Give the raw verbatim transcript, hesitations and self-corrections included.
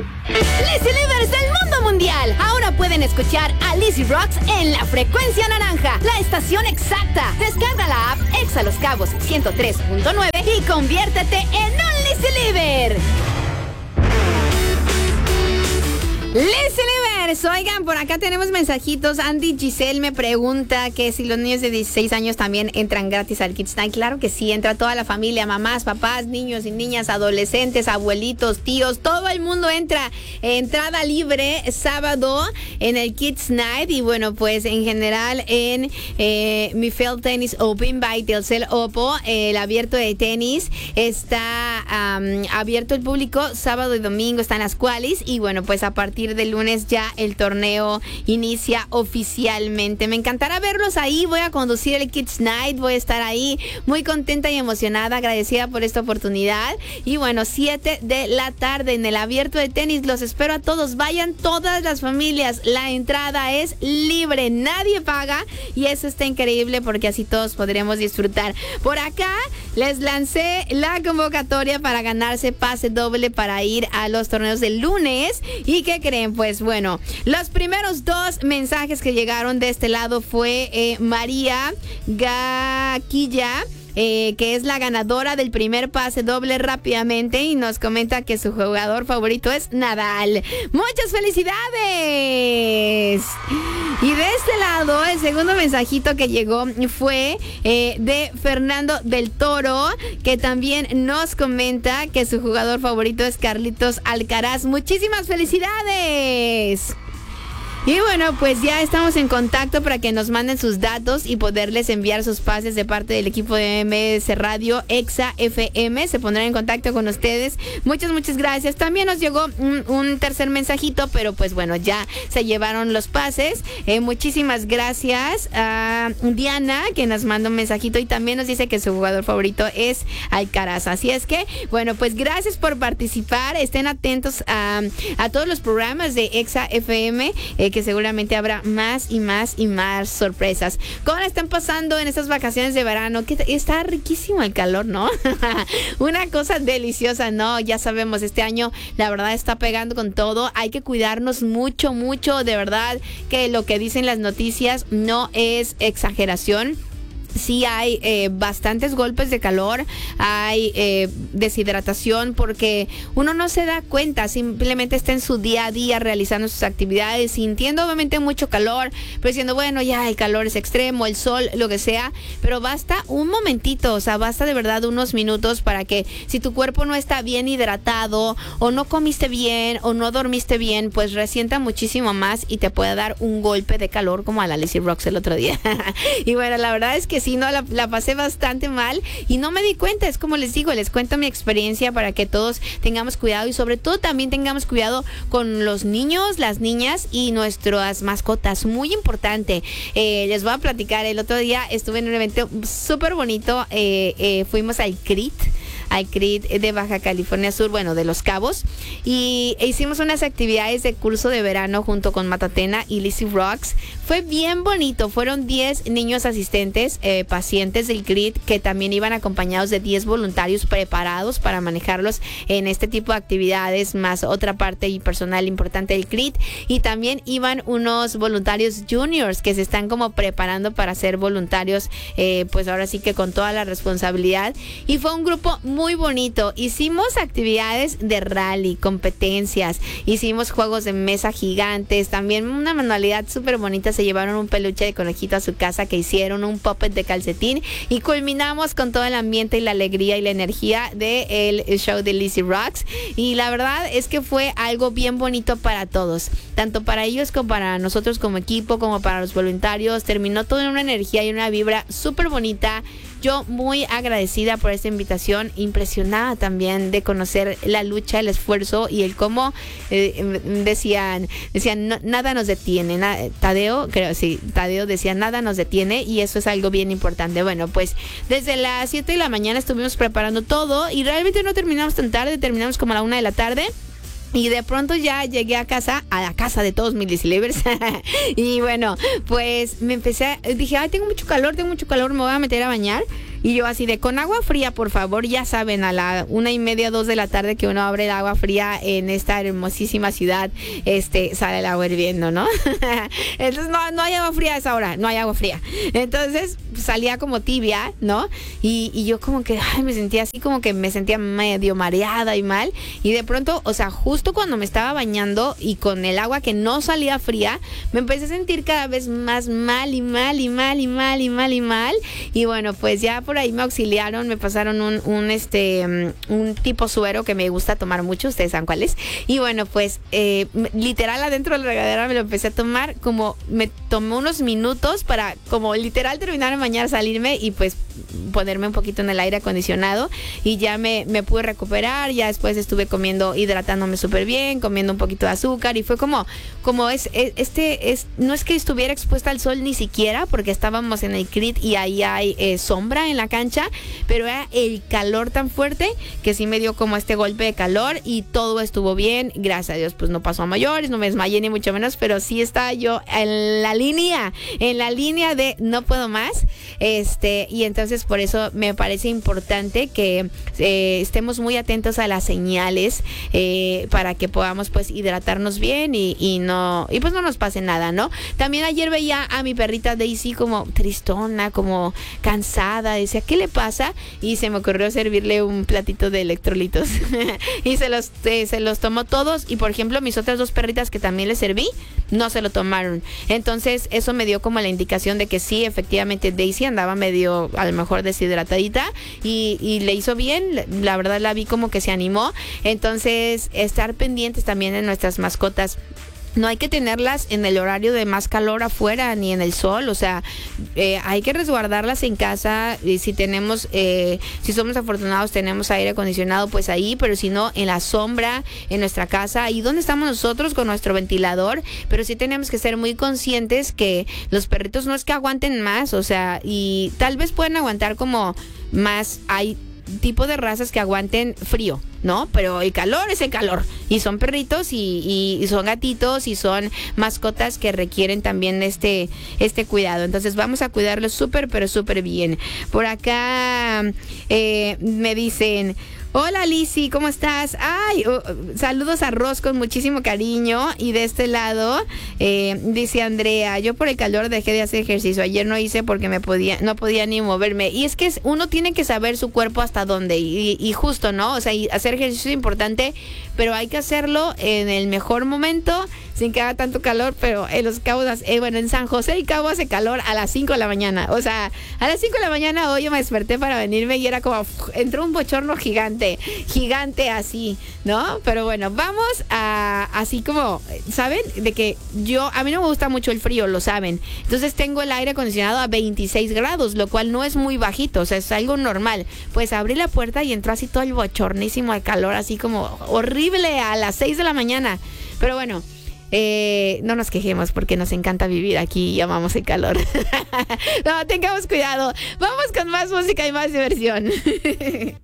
Lizzy Livers del mundo mundial. Ahora pueden escuchar a Lizzy Rocks en la frecuencia naranja, la estación exacta. Descarga la app Exa Los Cabos ciento tres punto nueve y conviértete en un Lizzy Liver. Lizzy Livers, oigan, por acá tenemos mensajitos. Andy Giselle me pregunta que si los niños de dieciséis años también entran gratis al Kids Night. Claro que sí, entra toda la familia, mamás, papás, niños y niñas, adolescentes, abuelitos, tíos, todo el mundo entra. Entrada libre sábado en el Kids Night. Y bueno, pues en general en eh, Mifel Tennis Open by Telcel Oppo, el abierto de tenis, está um, abierto el público sábado y domingo, están las qualis. Y bueno, pues a partir de lunes ya el torneo inicia oficialmente. Me encantará verlos ahí. Voy a conducir el Kids Night, voy a estar ahí muy contenta y emocionada, agradecida por esta oportunidad. Y bueno, siete de la tarde en el abierto de tenis, los espero a todos. Vayan todas las familias, la entrada es libre, nadie paga y eso está increíble porque así todos podremos disfrutar. Por acá les lancé la convocatoria para ganarse pase doble para ir a los torneos del lunes. ¿Y qué creen? Pues bueno, los primeros dos mensajes que llegaron de este lado fue eh, María Gaquilla, Eh, que es la ganadora del primer pase doble rápidamente y nos comenta que su jugador favorito es Nadal. ¡Muchas felicidades! Y de este lado, el segundo mensajito que llegó fue eh, de Fernando del Toro, que también nos comenta que su jugador favorito es Carlitos Alcaraz. ¡Muchísimas felicidades! Y bueno, pues ya estamos en contacto para que nos manden sus datos y poderles enviar sus pases de parte del equipo de M S Radio Exa F M. Se pondrán en contacto con ustedes. Muchas, muchas gracias. También nos llegó un, un tercer mensajito, pero pues bueno, ya se llevaron los pases. Eh, muchísimas gracias a Diana, que nos manda un mensajito y también nos dice que su jugador favorito es Alcaraz. Así es que, bueno, pues gracias por participar. Estén atentos a, a todos los programas de Exa F M, eh, que seguramente habrá más y más y más sorpresas. ¿Cómo la están pasando en estas vacaciones de verano? Que está riquísimo el calor, ¿no? Una cosa deliciosa, ¿no? Ya sabemos, este año la verdad está pegando con todo. Hay que cuidarnos mucho, mucho. De verdad que lo que dicen las noticias no es exageración. Sí hay eh, bastantes golpes de calor, hay eh, deshidratación porque uno no se da cuenta, simplemente está en su día a día realizando sus actividades, sintiendo obviamente mucho calor, pero diciendo, bueno, ya el calor es extremo, el sol, lo que sea, pero basta un momentito, o sea, basta de verdad unos minutos para que si tu cuerpo no está bien hidratado o no comiste bien o no dormiste bien, pues resienta muchísimo más y te puede dar un golpe de calor como a la Lizzy Rocks el otro día. Y bueno, la verdad es que sí, no, la, la pasé bastante mal y no me di cuenta. Es como les digo, les cuento mi experiencia para que todos tengamos cuidado y sobre todo también tengamos cuidado con los niños, las niñas y nuestras mascotas. Muy importante. Eh, les voy a platicar, el otro día estuve en un evento súper bonito. Eh, eh, fuimos al C R I T. al C R I T de Baja California Sur, bueno, de Los Cabos, y hicimos unas actividades de curso de verano junto con Matatena y Lizzy Rocks. Fue bien bonito, fueron diez niños asistentes, eh, pacientes del C R I T, que también iban acompañados de diez voluntarios preparados para manejarlos en este tipo de actividades, más otra parte y personal importante del C R I T, y también iban unos voluntarios juniors que se están como preparando para ser voluntarios, eh, pues ahora sí que con toda la responsabilidad, y fue un grupo muy muy bonito. Hicimos actividades de rally, competencias, hicimos juegos de mesa gigantes, también una manualidad súper bonita. Se llevaron un peluche de conejito a su casa que hicieron, un puppet de calcetín, y culminamos con todo el ambiente y la alegría y la energía del show de Lizzy Rocks. Y la verdad es que fue algo bien bonito para todos, tanto para ellos como para nosotros como equipo, como para los voluntarios. Terminó todo en una energía y una vibra súper bonita. Yo muy agradecida por esta invitación, impresionada también de conocer la lucha, el esfuerzo y el cómo eh, decían, decían no, nada nos detiene. Na, Tadeo, creo sí, Tadeo decía nada nos detiene, y eso es algo bien importante. Bueno, pues desde las siete de la mañana estuvimos preparando todo y realmente no terminamos tan tarde, terminamos como a la una de la tarde. Y de pronto ya llegué a casa, a la casa de todos mis Lizzy Livers. Y bueno, pues me empecé a, dije, ay, tengo mucho calor, tengo mucho calor, me voy a meter a bañar. Y yo así de, con agua fría, por favor. Ya saben, a la una y media, dos de la tarde que uno abre el agua fría en esta hermosísima ciudad, este, sale el agua hirviendo, ¿no? Entonces no, no hay agua fría a esa hora, no hay agua fría. Entonces salía como tibia, ¿no? Y, y yo como que, ay, me sentía así, como que me sentía medio mareada y mal. Y de pronto, o sea, justo cuando me estaba bañando y con el agua que no salía fría, me empecé a sentir cada vez más mal y mal y mal y mal y mal y mal. Y bueno, pues ya por ahí me auxiliaron, me pasaron un, un este, un tipo suero que me gusta tomar mucho, ustedes saben cuál es. Y bueno, pues eh, literal adentro de la regadera me lo empecé a tomar, como me tomó unos minutos para como literal terminar de bañar, salirme y pues ponerme un poquito en el aire acondicionado y ya me, me pude recuperar. Ya después estuve comiendo, hidratándome súper bien, comiendo un poquito de azúcar y fue como, como es, es, este, es, no es que estuviera expuesta al sol ni siquiera, porque estábamos en el C R I T y ahí hay eh, sombra en la cancha, pero era el calor tan fuerte que sí me dio como este golpe de calor y todo estuvo bien, gracias a Dios. Pues no pasó a mayores, no me desmayé ni mucho menos, pero sí estaba yo en la línea, en la línea de no puedo más, este, y entonces por eso me parece importante que eh, estemos muy atentos a las señales eh, para que podamos pues hidratarnos bien y, y no, y pues no nos pase nada, ¿no? También ayer veía a mi perrita Daisy como tristona, como cansada, decía, ¿qué le pasa? Y se me ocurrió servirle un platito de electrolitos y se los, eh, se los tomó todos. Y por ejemplo, mis otras dos perritas que también les serví, no se lo tomaron. Entonces eso me dio como la indicación de que sí, efectivamente Daisy andaba medio a lo mejor deshidratadita y, y le hizo bien. La verdad la vi como que se animó. Entonces estar pendientes también de nuestras mascotas. No hay que tenerlas en el horario de más calor afuera ni en el sol, o sea, eh, hay que resguardarlas en casa. Y si tenemos, eh, si somos afortunados, tenemos aire acondicionado, pues ahí, pero si no, en la sombra, en nuestra casa, ahí donde estamos nosotros con nuestro ventilador. Pero sí tenemos que ser muy conscientes que los perritos no es que aguanten más, o sea, y tal vez pueden aguantar como más, hay tipo de razas que aguanten frío, ¿no? Pero el calor es el calor. Y son perritos y, y, y son gatitos y son mascotas que requieren también este, este cuidado. Entonces vamos a cuidarlos súper, pero súper bien. Por acá eh, me dicen... Hola Lizzy, ¿cómo estás? Ay, uh, saludos a Ros con muchísimo cariño. Y de este lado, eh, dice Andrea, yo por el calor dejé de hacer ejercicio. Ayer no hice porque me podía, no podía ni moverme. Y es que uno tiene que saber su cuerpo hasta dónde. Y, y justo, ¿no? O sea, hacer ejercicio es importante, pero hay que hacerlo en el mejor momento, sin que haga tanto calor. Pero en los Cabos, eh, bueno, en San José del Cabo hace calor a las cinco de la mañana. O sea, a las cinco de la mañana hoy yo me desperté para venirme y era como, uf, entró un bochorno gigante. Gigante así, ¿no? Pero bueno, vamos a así como, ¿saben? De que yo, a mí no me gusta mucho el frío, lo saben. Entonces tengo el aire acondicionado a veintiséis grados, lo cual no es muy bajito, o sea, es algo normal. Pues abrí la puerta y entró así todo el bochornísimo de calor, así como horrible a las seis de la mañana. Pero bueno, Eh, no nos quejemos porque nos encanta vivir aquí y amamos el calor. No, tengamos cuidado. Vamos con más música y más diversión.